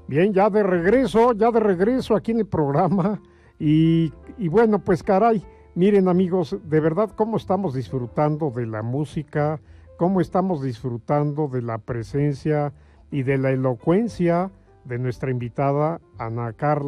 Bien, ya de regreso aquí en el programa. Y bueno, pues caray, miren amigos, de verdad cómo estamos disfrutando de la música, cómo estamos disfrutando de la presencia y de la elocuencia de nuestra invitada Ana Carla.